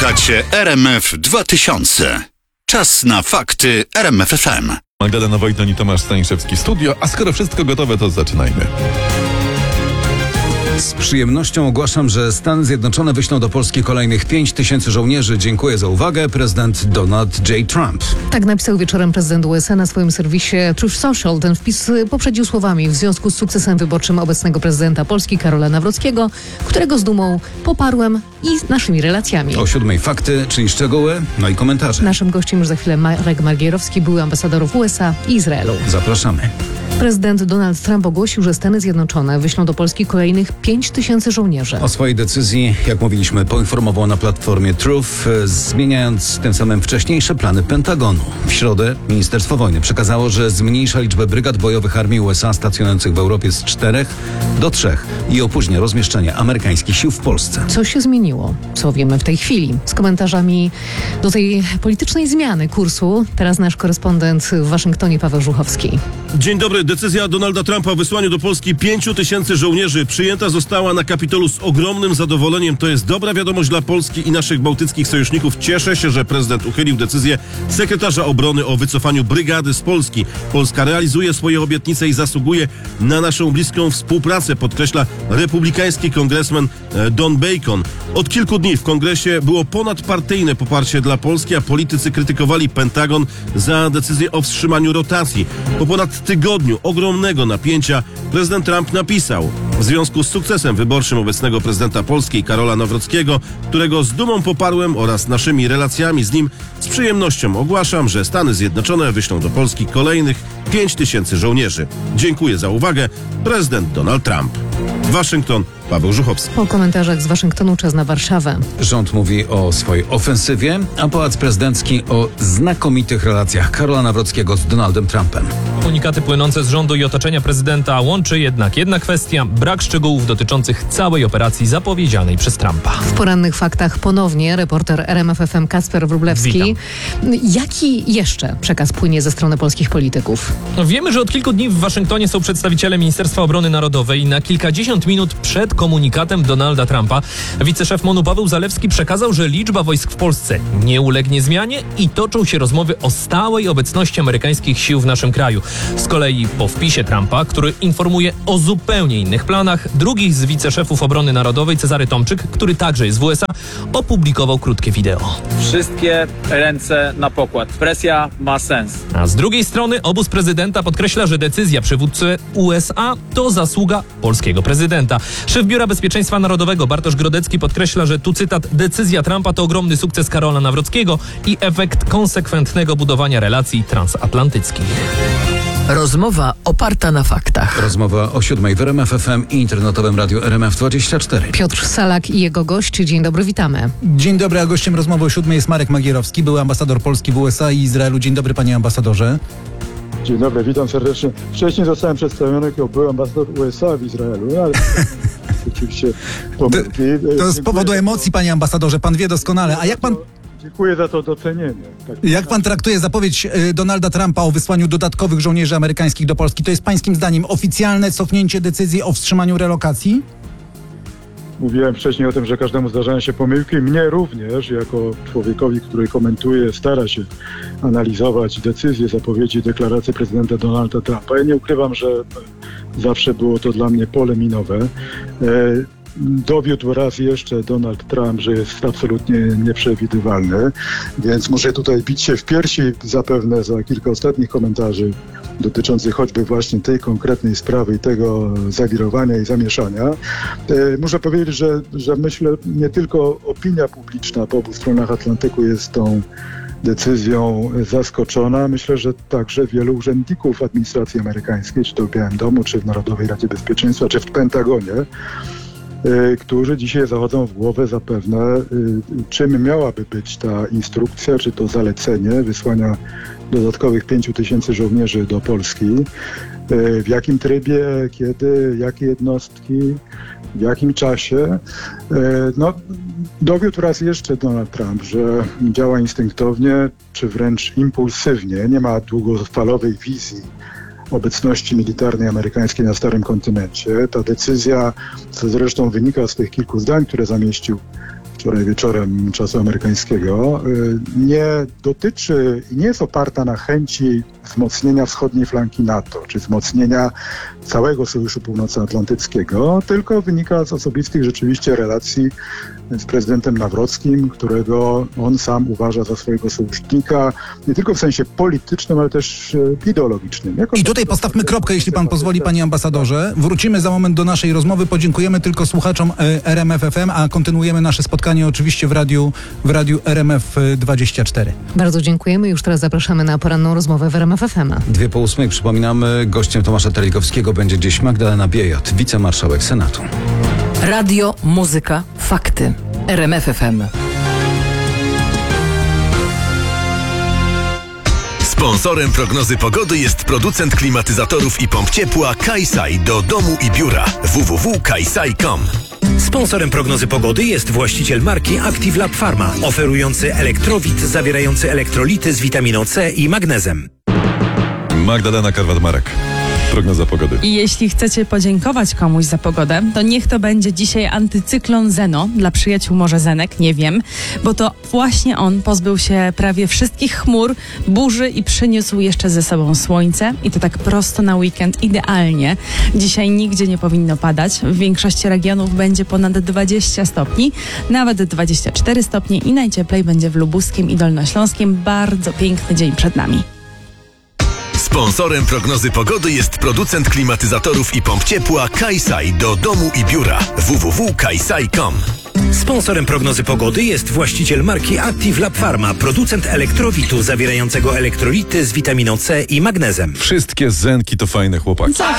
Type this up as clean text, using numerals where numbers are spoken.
Słuchacie RMF 2000. Czas na fakty RMF FM. Magdalena Wojton i Tomasz Staniszewski studio, a skoro wszystko gotowe, to zaczynajmy. Z przyjemnością ogłaszam, że Stany Zjednoczone wyślą do Polski kolejnych 5000 żołnierzy. Dziękuję za uwagę. Prezydent Donald J. Trump. Tak napisał wieczorem prezydent USA na swoim serwisie Truth Social. Ten wpis poprzedził słowami: w związku z sukcesem wyborczym obecnego prezydenta Polski Karola Nawrockiego, którego z dumą poparłem, i z naszymi relacjami. O 7:00 fakty, czyli szczegóły, no i komentarze. Naszym gościem już za chwilę Marek Magierowski, były ambasador w USA i Izraelu. Zapraszamy. Prezydent Donald Trump ogłosił, że Stany Zjednoczone wyślą do Polski kolejnych 5000 żołnierzy. O swojej decyzji, jak mówiliśmy, poinformował na platformie Truth, zmieniając tym samym wcześniejsze plany Pentagonu. W środę Ministerstwo Wojny przekazało, że zmniejsza liczbę brygad bojowych armii USA stacjonujących w Europie z 4 do 3 i opóźnia rozmieszczenie amerykańskich sił w Polsce. Co się zmieniło? Co wiemy w tej chwili? Z komentarzami do tej politycznej zmiany kursu teraz nasz korespondent w Waszyngtonie Paweł Żuchowski. Dzień dobry. Decyzja Donalda Trumpa o wysłaniu do Polski 5000 żołnierzy przyjęta została na Kapitolu z ogromnym zadowoleniem. To jest dobra wiadomość dla Polski i naszych bałtyckich sojuszników. Cieszę się, że prezydent uchylił decyzję sekretarza obrony o wycofaniu brygady z Polski. Polska realizuje swoje obietnice i zasługuje na naszą bliską współpracę, podkreśla republikański kongresmen Don Bacon. Od kilku dni w kongresie było ponadpartyjne poparcie dla Polski, a politycy krytykowali Pentagon za decyzję o wstrzymaniu rotacji. Po ponad tygodniu ogromnego napięcia prezydent Trump napisał: w związku z sukcesem wyborczym obecnego prezydenta Polski Karola Nawrockiego, którego z dumą poparłem, oraz naszymi relacjami z nim, z przyjemnością ogłaszam, że Stany Zjednoczone wyślą do Polski kolejnych 5000 żołnierzy. Dziękuję za uwagę. Prezydent Donald Trump. Waszyngton, Paweł Żuchowski. Po komentarzach z Waszyngtonu czas na Warszawę. Rząd mówi o swojej ofensywie, a pałac prezydencki o znakomitych relacjach Karola Nawrockiego z Donaldem Trumpem. Komunikaty płynące z rządu i otoczenia prezydenta łączy jednak jedna kwestia: brak szczegółów dotyczących całej operacji zapowiedzianej przez Trumpa. W porannych faktach ponownie reporter RMF FM Kacper Wróblewski. Witam. Jaki jeszcze przekaz płynie ze strony polskich polityków? Wiemy, że od kilku dni w Waszyngtonie są przedstawiciele Ministerstwa Obrony Narodowej i na kilkadziesiąt minut przed komunikatem Donalda Trumpa wiceszef MON-u Paweł Zalewski przekazał, że liczba wojsk w Polsce nie ulegnie zmianie i toczą się rozmowy o stałej obecności amerykańskich sił w naszym kraju. Z kolei po wpisie Trumpa, który informuje o zupełnie innych planach, drugi z wiceszefów obrony narodowej, Cezary Tomczyk, który także jest w USA, opublikował krótkie wideo. Wszystkie ręce na pokład. Presja ma sens. A z drugiej strony obóz prezydenta podkreśla, że decyzja przywódcy USA to zasługa polskiego prezydenta. Szef Biura Bezpieczeństwa Narodowego Bartosz Grodecki podkreśla, że tu cytat: decyzja Trumpa to ogromny sukces Karola Nawrockiego i efekt konsekwentnego budowania relacji transatlantyckich. Rozmowa oparta na faktach. Rozmowa o 7:00 w RMF FM i internetowym radiu RMF24. Piotr Salak i jego gość. Dzień dobry, witamy. Dzień dobry, a gościem rozmowy o 7:00 jest Marek Magierowski, były ambasador Polski w USA i Izraelu. Dzień dobry, panie ambasadorze. Dzień dobry, witam serdecznie. Wcześniej zostałem przedstawiony jako były ambasador USA w Izraelu, ale oczywiście pomyłki. To z powodu emocji, panie ambasadorze, pan wie doskonale. A jak pan... Dziękuję za to docenienie. Tak. Jak pan traktuje zapowiedź Donalda Trumpa o wysłaniu dodatkowych żołnierzy amerykańskich do Polski? To jest pańskim zdaniem oficjalne cofnięcie decyzji o wstrzymaniu relokacji? Mówiłem wcześniej o tym, że każdemu zdarzają się pomyłki. Mnie również, jako człowiekowi, który komentuje, stara się analizować decyzje, zapowiedzi, deklaracje prezydenta Donalda Trumpa. Ja nie ukrywam, że zawsze było to dla mnie pole minowe. Dowiódł raz jeszcze Donald Trump, że jest absolutnie nieprzewidywalny, więc muszę tutaj bić się w piersi zapewne za kilka ostatnich komentarzy dotyczących choćby właśnie tej konkretnej sprawy i tego zawirowania i zamieszania. Muszę powiedzieć, że myślę, nie tylko opinia publiczna po obu stronach Atlantyku jest tą decyzją zaskoczona. Myślę, że także wielu urzędników administracji amerykańskiej, czy to w Białym Domu, czy w Narodowej Radzie Bezpieczeństwa, czy w Pentagonie, którzy dzisiaj zachodzą w głowę zapewne, czym miałaby być ta instrukcja, czy to zalecenie wysłania dodatkowych 5000 żołnierzy do Polski, w jakim trybie, kiedy, jakie jednostki, w jakim czasie. Dowiódł raz jeszcze Donald Trump, że działa instynktownie, czy wręcz impulsywnie, nie ma długofalowej wizji obecności militarnej amerykańskiej na Starym Kontynencie. Ta decyzja, co zresztą wynika z tych kilku zdań, które zamieścił w wczoraj wieczorem czasu amerykańskiego, nie dotyczy i nie jest oparta na chęci wzmocnienia wschodniej flanki NATO, czy wzmocnienia całego Sojuszu Północnoatlantyckiego, tylko wynika z osobistych rzeczywiście relacji z prezydentem Nawrockim, którego on sam uważa za swojego sojusznika, nie tylko w sensie politycznym, ale też ideologicznym. I tutaj postawmy kropkę, jeśli pan pozwoli, panie ambasadorze. Wrócimy za moment do naszej rozmowy. Podziękujemy tylko słuchaczom RMF FM, a kontynuujemy nasze spotkanie oczywiście w radiu RMF 24. Bardzo dziękujemy. Już teraz zapraszamy na poranną rozmowę w RMF FM. 7:02, przypominamy, gościem Tomasza Telikowskiego będzie dziś Magdalena Biejat, wicemarszałek Senatu. Radio, muzyka, fakty. RMF FM. Sponsorem prognozy pogody jest producent klimatyzatorów i pomp ciepła Kaisai do domu i biura www.kaisai.com. Sponsorem prognozy pogody jest właściciel marki Active Lab Pharma, oferujący elektrowid zawierający elektrolity z witaminą C i magnezem. Magdalena Karwat-Marek. Prognoza pogody. I jeśli chcecie podziękować komuś za pogodę, to niech to będzie dzisiaj antycyklon Zeno dla przyjaciół Morza Zenek, nie wiem, bo to właśnie on pozbył się prawie wszystkich chmur, burzy i przyniósł jeszcze ze sobą słońce i to tak prosto na weekend, idealnie. Dzisiaj nigdzie nie powinno padać, w większości regionów będzie ponad 20 stopni, nawet 24 stopnie i najcieplej będzie w Lubuskiem i Dolnośląskiem. Bardzo piękny dzień przed nami. Sponsorem prognozy pogody jest producent klimatyzatorów i pomp ciepła Kaisai do domu i biura www.kaisai.com. Sponsorem prognozy pogody jest właściciel marki Active Lab Pharma, producent elektrowitu zawierającego elektrolity z witaminą C i magnezem. Wszystkie zenki to fajne chłopaki.